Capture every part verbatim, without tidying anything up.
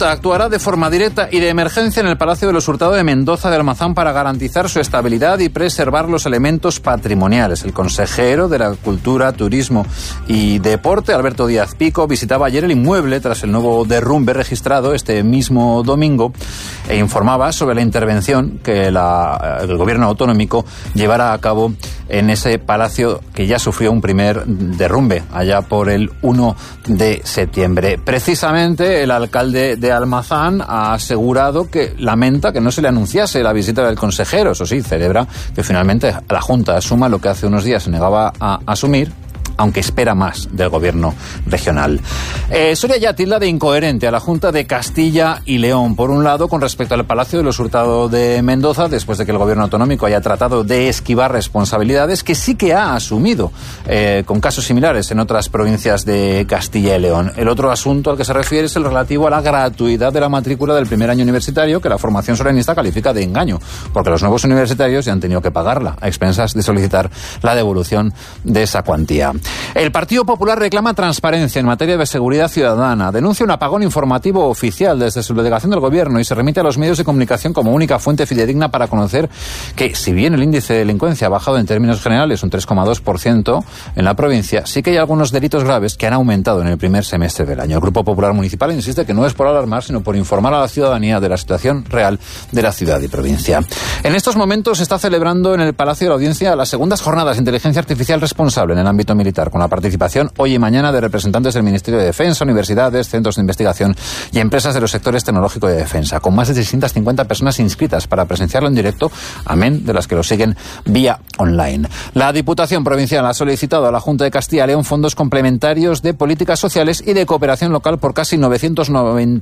actuará de forma directa y de emergencia en el Palacio de los Hurtado de Mendoza de Almazán para garantizar su estabilidad y preservar los elementos patrimoniales. El consejero de la Cultura, Turismo y Deporte, Alberto Díaz Pico, visitaba ayer el inmueble tras el nuevo derrumbe registrado este mismo domingo e informaba sobre la intervención que la, el gobierno autonómico llevará a cabo en ese palacio que ya sufrió un primer derrumbe allá por el uno de septiembre. Precisamente el alcalde de Almazán ha asegurado que lamenta que no se le anunciase la visita del consejero. Eso sí, celebra que finalmente la Junta asuma lo que hace unos días se negaba a asumir, aunque espera más del gobierno regional. Eh, Soria ya tilda de incoherente a la Junta de Castilla y León. Por un lado, con respecto al Palacio de los Hurtado de Mendoza, después de que el gobierno autonómico haya tratado de esquivar responsabilidades que sí que ha asumido eh, con casos similares en otras provincias de Castilla y León. El otro asunto al que se refiere es el relativo a la gratuidad de la matrícula del primer año universitario, que la formación soranista califica de engaño, porque los nuevos universitarios ya han tenido que pagarla a expensas de solicitar la devolución de esa cuantía. El Partido Popular reclama transparencia en materia de seguridad ciudadana, denuncia un apagón informativo oficial desde su delegación del Gobierno y se remite a los medios de comunicación como única fuente fidedigna para conocer que, si bien el índice de delincuencia ha bajado en términos generales un tres coma dos por ciento en la provincia, sí que hay algunos delitos graves que han aumentado en el primer semestre del año. El Grupo Popular Municipal insiste que no es por alarmar, sino por informar a la ciudadanía de la situación real de la ciudad y provincia. En estos momentos se está celebrando en el Palacio de la Audiencia las segundas jornadas de inteligencia artificial responsable en el ámbito militar, con la participación hoy y mañana de representantes del Ministerio de Defensa, universidades, centros de investigación y empresas de los sectores tecnológico y de defensa, con más de seiscientas cincuenta personas inscritas para presenciarlo en directo, amén de las que lo siguen vía online. La Diputación Provincial ha solicitado a la Junta de Castilla y León fondos complementarios de políticas sociales y de cooperación local por casi novecientos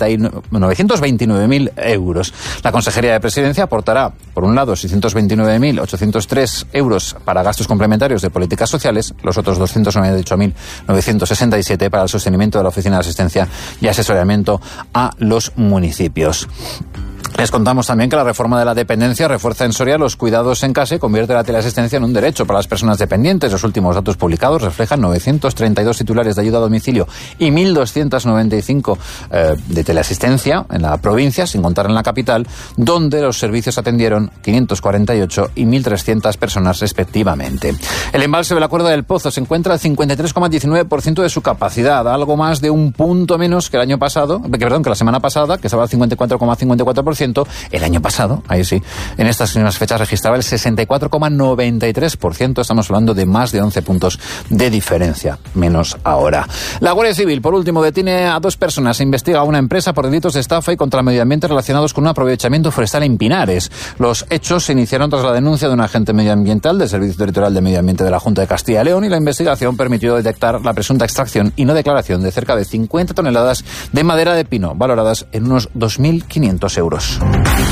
veintinueve mil euros. La Consejería de Presidencia aportará, por un lado, seiscientos veintinueve mil ochocientos tres euros para gastos complementarios de políticas sociales, los otros doscientos noventa y ocho mil novecientos sesenta y siete para el sostenimiento de la Oficina de Asistencia y Asesoramiento a los municipios. Les contamos también que la reforma de la dependencia refuerza en Soria los cuidados en casa y convierte la teleasistencia en un derecho para las personas dependientes. Los últimos datos publicados reflejan novecientos treinta y dos titulares de ayuda a domicilio y mil doscientos noventa y cinco eh, de teleasistencia en la provincia, sin contar en la capital, donde los servicios atendieron quinientos cuarenta y ocho y mil trescientas personas respectivamente. El embalse del Acuerdo del Pozo se encuentra al cincuenta y tres coma diecinueve por ciento de su capacidad, algo más de un punto menos que el año pasado, que, perdón, que la semana pasada, que estaba al cincuenta y cuatro coma cincuenta y cuatro por ciento. El año pasado, ahí sí, en estas mismas fechas registraba el sesenta y cuatro coma noventa y tres por ciento. Estamos hablando de más de once puntos de diferencia, menos ahora. La Guardia Civil, por último, detiene a dos personas e investiga a una empresa por delitos de estafa y contra el medio ambiente relacionados con un aprovechamiento forestal en Pinares. Los hechos se iniciaron tras la denuncia de un agente medioambiental del Servicio Territorial de Medio Ambiente de la Junta de Castilla y León, y la investigación permitió detectar la presunta extracción y no declaración de cerca de cincuenta toneladas de madera de pino, valoradas en unos dos mil quinientos euros.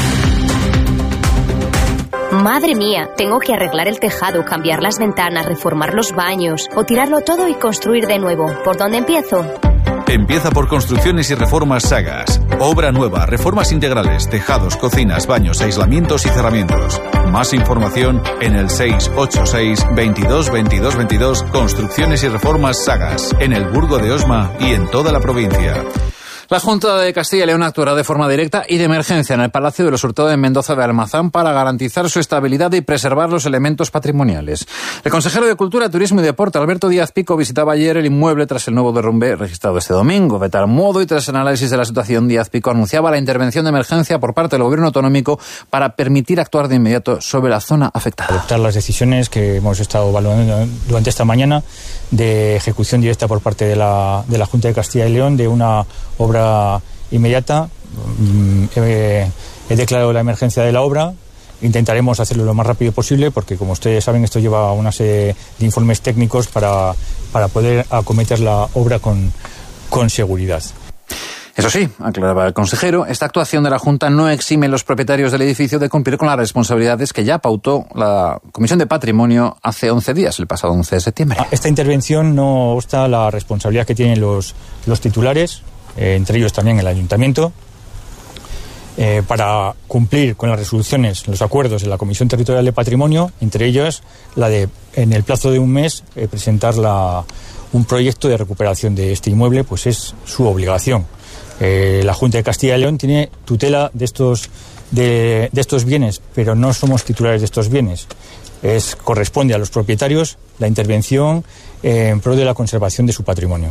Madre mía, tengo que arreglar el tejado, cambiar las ventanas, reformar los baños o tirarlo todo y construir de nuevo. ¿Por dónde empiezo? Empieza por Construcciones y Reformas Sagas. Obra nueva, reformas integrales, tejados, cocinas, baños, aislamientos y cerramientos. Más información en el seis ocho seis, veintidós, veintidós, veintidós. Construcciones y Reformas Sagas, en el Burgo de Osma y en toda la provincia. La Junta de Castilla y León actuará de forma directa y de emergencia en el Palacio de los Hurtado de Mendoza de Almazán para garantizar su estabilidad y preservar los elementos patrimoniales. El consejero de Cultura, Turismo y Deporte, Alberto Díaz Pico, visitaba ayer el inmueble tras el nuevo derrumbe registrado este domingo. De tal modo y tras el análisis de la situación, Díaz Pico anunciaba la intervención de emergencia por parte del Gobierno autonómico para permitir actuar de inmediato sobre la zona afectada. Adoptar las decisiones que hemos estado evaluando durante esta mañana de ejecución directa por parte de la, de la Junta de Castilla y León de una obra inmediata. He, he declarado la emergencia de la obra. Intentaremos hacerlo lo más rápido posible porque, como ustedes saben, esto lleva una serie de informes técnicos para, para poder acometer la obra con, con seguridad. Eso sí, aclaraba el consejero, esta actuación de la Junta no exime a los propietarios del edificio de cumplir con las responsabilidades que ya pautó la Comisión de Patrimonio hace once días, el pasado once de septiembre. Esta intervención no obsta la responsabilidad que tienen los, los titulares, eh, entre ellos también el Ayuntamiento, eh, para cumplir con las resoluciones, los acuerdos de la Comisión Territorial de Patrimonio, entre ellos la de, en el plazo de un mes, eh, presentar la, un proyecto de recuperación de este inmueble, pues es su obligación. Eh, la Junta de Castilla y León tiene tutela de estos, de, de estos bienes, pero no somos titulares de estos bienes. Es, corresponde a los propietarios la intervención eh, en pro de la conservación de su patrimonio.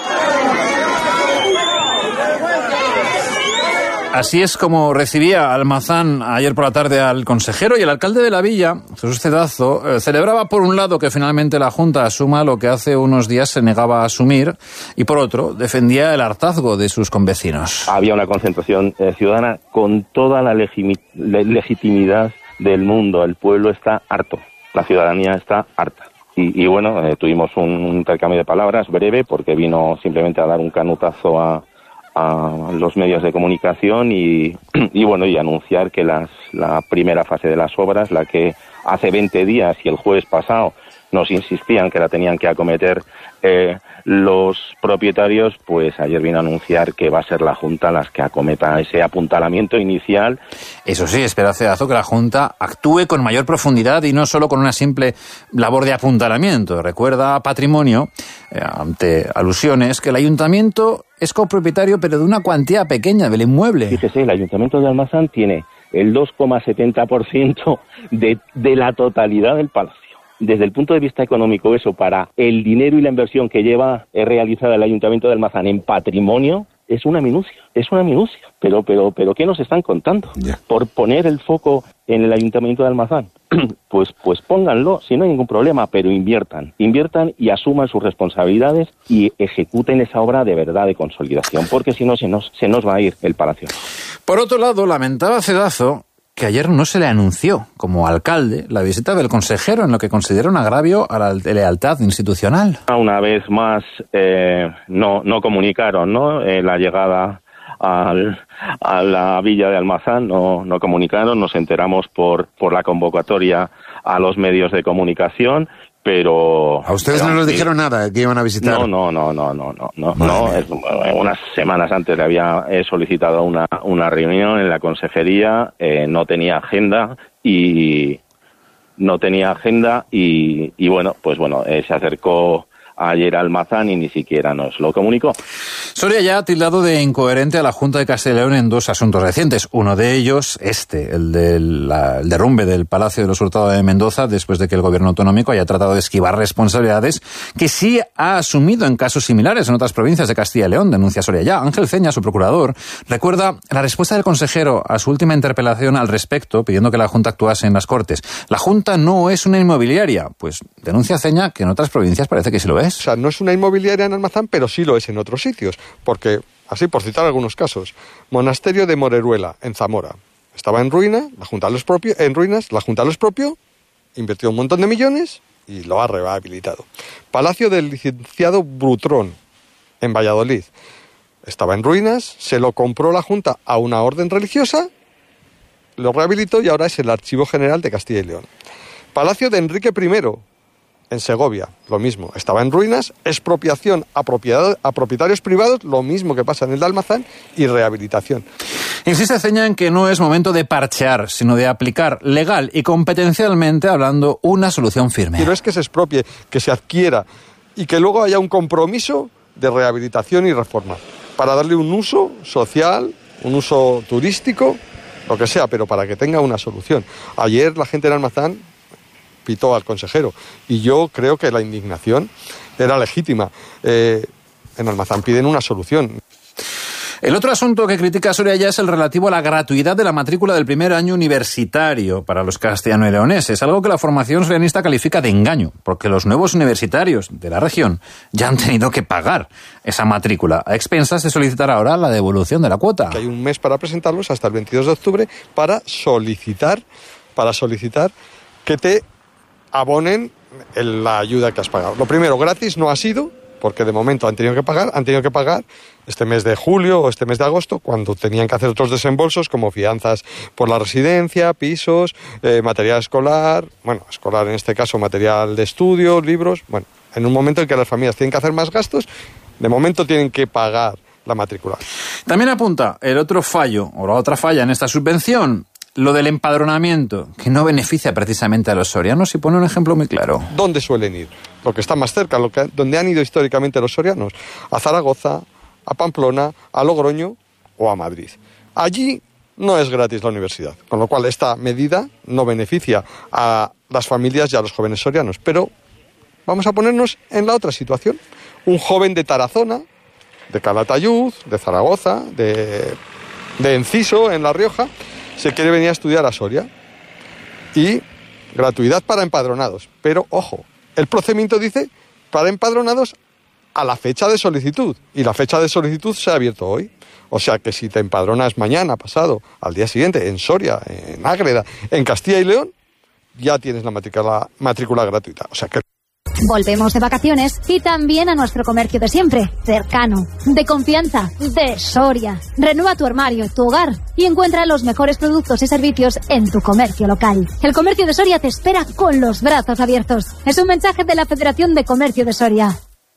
Así es como recibía Almazán ayer por la tarde al consejero, y el alcalde de la villa, Jesús Cedazo, eh, celebraba por un lado que finalmente la Junta asuma lo que hace unos días se negaba a asumir, y por otro defendía el hartazgo de sus convecinos. Había una concentración eh, ciudadana con toda la legimi- le- legitimidad del mundo. El pueblo está harto, la ciudadanía está harta. Y, y bueno, eh, tuvimos un intercambio de palabras breve, porque vino simplemente a dar un canutazo a a los medios de comunicación y, y bueno, y anunciar que las, la primera fase de las obras, la que hace veinte días y el jueves pasado nos insistían que la tenían que acometer eh, los propietarios, pues ayer vino a anunciar que va a ser la Junta las que acometa ese apuntalamiento inicial. Eso sí, espera Cedazo que la Junta actúe con mayor profundidad y no solo con una simple labor de apuntalamiento. Recuerda a Patrimonio, eh, ante alusiones, que el Ayuntamiento es copropietario, pero de una cuantía pequeña del inmueble. Fíjese, el Ayuntamiento de Almazán tiene el dos coma setenta por ciento de, de la totalidad del palacio. Desde el punto de vista económico, eso para el dinero y la inversión que lleva eh, realizada el Ayuntamiento de Almazán en patrimonio es una minucia, es una minucia. Pero, pero, pero, ¿qué nos están contando? Yeah. Por poner el foco en el Ayuntamiento de Almazán. Pues, pues pónganlo, si no hay ningún problema, pero inviertan, inviertan y asuman sus responsabilidades y ejecuten esa obra de verdad de consolidación, porque si no se nos, se nos va a ir el palacio. Por otro lado, lamentaba Cedazo que ayer no se le anunció, como alcalde, la visita del consejero, en lo que considera un agravio a la lealtad institucional. Una vez más, eh, no, no comunicaron, ¿no? Eh, la llegada al, a la villa de Almazán, no, no comunicaron, nos enteramos por, por la convocatoria a los medios de comunicación, pero... ¿A ustedes pero, no les dijeron nada que iban a visitar? No, no, no, no, no, no, no, no es, unas semanas antes le había eh, solicitado una, una reunión en la consejería, eh, no tenía agenda y... no tenía agenda y, y bueno, pues bueno, eh, se acercó ayer a Almazán y ni siquiera nos lo comunicó. Soria ya ha tildado de incoherente a la Junta de Castilla y León en dos asuntos recientes. Uno de ellos, este, el del la, el derrumbe del Palacio de los Hurtado de Mendoza, después de que el gobierno autonómico haya tratado de esquivar responsabilidades que sí ha asumido en casos similares en otras provincias de Castilla y León, denuncia Soria ya. Ángel Ceña, su procurador, recuerda la respuesta del consejero a su última interpelación al respecto, pidiendo que la Junta actuase en las Cortes. La Junta no es una inmobiliaria. Pues denuncia Ceña que en otras provincias parece que sí lo es. O sea, no es una inmobiliaria en Almazán, pero sí lo es en otros sitios. Porque, así por citar algunos casos, Monasterio de Moreruela, en Zamora, estaba en ruina, la Junta lo expropio, en ruinas, la Junta lo expropió, invirtió un montón de millones y lo ha rehabilitado. Palacio del licenciado Brutrón, en Valladolid, estaba en ruinas, se lo compró la Junta a una orden religiosa, lo rehabilitó y ahora es el Archivo General de Castilla y León. Palacio de Enrique primero, en Segovia, lo mismo, estaba en ruinas, expropiación a, propiedad, a propietarios privados, lo mismo que pasa en el de Almazán, y rehabilitación. Insiste Ceña en que no es momento de parchear, sino de aplicar legal y competencialmente hablando una solución firme. Pero es que se expropie, que se adquiera y que luego haya un compromiso de rehabilitación y reforma para darle un uso social, un uso turístico, lo que sea, pero para que tenga una solución. Ayer la gente en Almazán pitó al consejero y yo creo que la indignación era legítima. Eh, en Almazán piden una solución. El otro asunto que critica Soria ya es el relativo a la gratuidad de la matrícula del primer año universitario para los castellano y leoneses, algo que la formación sorianista califica de engaño, porque los nuevos universitarios de la región ya han tenido que pagar esa matrícula a expensas de solicitar ahora la devolución de la cuota. Que hay un mes para presentarlos hasta el veintidós de octubre para solicitar, para solicitar que te abonen la ayuda que has pagado. Lo primero, gratis no ha sido, porque de momento han tenido que pagar, han tenido que pagar este mes de julio o este mes de agosto, cuando tenían que hacer otros desembolsos como fianzas por la residencia, pisos, eh, material escolar, bueno, escolar en este caso, material de estudio, libros, bueno, en un momento en que las familias tienen que hacer más gastos, de momento tienen que pagar la matrícula. También apunta el otro fallo, o la otra falla en esta subvención, lo del empadronamiento, que no beneficia precisamente a los sorianos, y pone un ejemplo muy claro. ¿Dónde suelen ir? Lo que está más cerca, lo que, donde han ido históricamente los sorianos. A Zaragoza, a Pamplona, a Logroño o a Madrid. Allí no es gratis la universidad, con lo cual esta medida no beneficia a las familias y a los jóvenes sorianos. Pero vamos a ponernos en la otra situación. Un joven de Tarazona, de Calatayud, de Zaragoza, de, de Enciso, en La Rioja, se quiere venir a estudiar a Soria. Y gratuidad para empadronados. Pero, ojo, el procedimiento dice para empadronados a la fecha de solicitud. Y la fecha de solicitud se ha abierto hoy. O sea que si te empadronas mañana, pasado, al día siguiente, en Soria, en Ágreda, en Castilla y León, ya tienes la matrícula, matrícula gratuita. O sea que... Volvemos de vacaciones y también a nuestro comercio de siempre, cercano, de confianza, de Soria. Renueva tu armario, tu hogar y encuentra los mejores productos y servicios en tu comercio local. El comercio de Soria te espera con los brazos abiertos. Es un mensaje de la Federación de Comercio de Soria.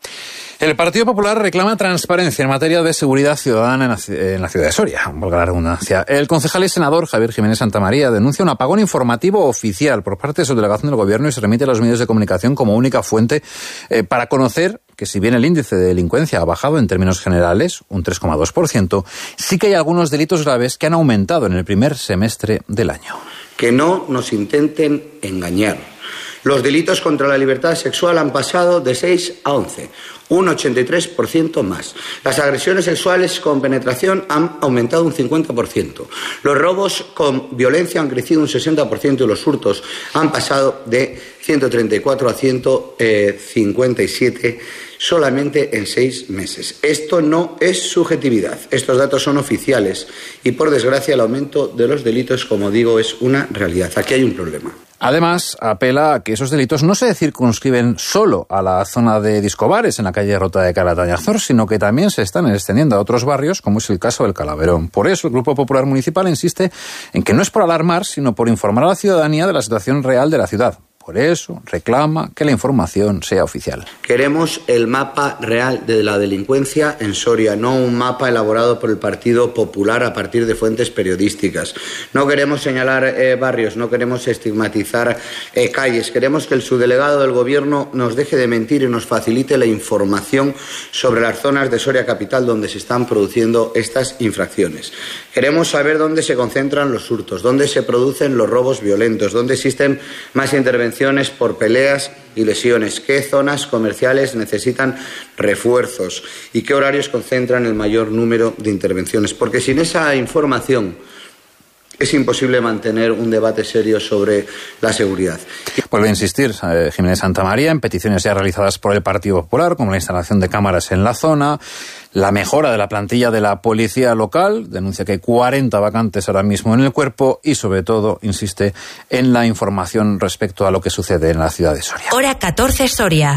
El Partido Popular reclama transparencia en materia de seguridad ciudadana en la, en la ciudad de Soria, valga la redundancia. El concejal y senador Javier Jiménez Santamaría denuncia un apagón informativo oficial por parte de su delegación del Gobierno y se remite a los medios de comunicación como única fuente eh, para conocer que si bien el índice de delincuencia ha bajado en términos generales, un tres coma dos por ciento, sí que hay algunos delitos graves que han aumentado en el primer semestre del año. Que no nos intenten engañar. Los delitos contra la libertad sexual han pasado de seis a once, un ochenta y tres por ciento más. Las agresiones sexuales con penetración han aumentado un cincuenta por ciento. Los robos con violencia han crecido un sesenta por ciento y los hurtos han pasado de ciento treinta y cuatro a ciento cincuenta y siete solamente en seis meses. Esto no es subjetividad. Estos datos son oficiales y, por desgracia, el aumento de los delitos, como digo, es una realidad. Aquí hay un problema. Además, apela a que esos delitos no se circunscriben solo a la zona de discobares en la calle Rota de Calatañazor, sino que también se están extendiendo a otros barrios, como es el caso del Calaverón. Por eso, el Grupo Popular Municipal insiste en que no es por alarmar, sino por informar a la ciudadanía de la situación real de la ciudad. Por eso reclama que la información sea oficial. Queremos el mapa real de la delincuencia en Soria, no un mapa elaborado por el Partido Popular a partir de fuentes periodísticas. No queremos señalar eh, barrios, no queremos estigmatizar eh, calles. Queremos que el subdelegado del Gobierno nos deje de mentir y nos facilite la información sobre las zonas de Soria capital donde se están produciendo estas infracciones. Queremos saber dónde se concentran los hurtos, dónde se producen los robos violentos, dónde existen más intervenciones por peleas y lesiones, qué zonas comerciales necesitan refuerzos y qué horarios concentran el mayor número de intervenciones. Porque sin esa información es imposible mantener un debate serio sobre la seguridad. Vuelve a insistir eh, Jiménez Santamaría en peticiones ya realizadas por el Partido Popular, como la instalación de cámaras en la zona, la mejora de la plantilla de la policía local, denuncia que hay cuarenta vacantes ahora mismo en el cuerpo y, sobre todo, insiste en la información respecto a lo que sucede en la ciudad de Soria. Hora catorce, Soria.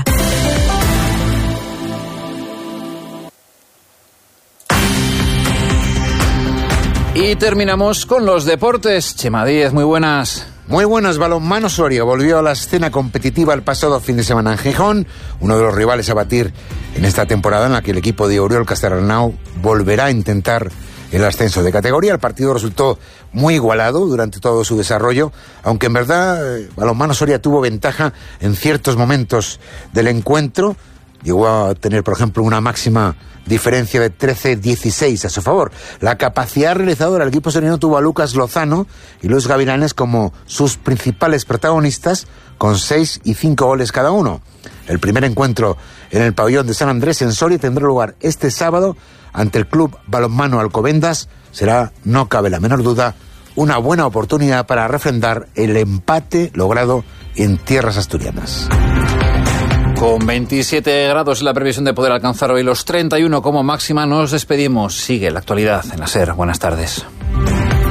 Y terminamos con los deportes. Chema Díez, muy buenas. Muy buenas. Balonmano Soria volvió a la escena competitiva el pasado fin de semana en Gijón, uno de los rivales a batir en esta temporada en la que el equipo de Oriol Castelnau volverá a intentar el ascenso de categoría. El partido resultó muy igualado durante todo su desarrollo, aunque en verdad Balonmano Soria tuvo ventaja en ciertos momentos del encuentro. Llegó a tener, por ejemplo, una máxima diferencia de trece dieciséis a su favor. La capacidad realizadora del equipo soriano tuvo a Lucas Lozano y Luis Gavilanes como sus principales protagonistas, con seis y cinco goles cada uno. El primer encuentro en el pabellón de San Andrés en Soria tendrá lugar este sábado ante el Club Balonmano Alcobendas. Será, no cabe la menor duda, una buena oportunidad para refrendar el empate logrado en tierras asturianas. Con veintisiete grados la previsión de poder alcanzar hoy los treinta y uno como máxima, nos despedimos. Sigue la actualidad en la SER. Buenas tardes.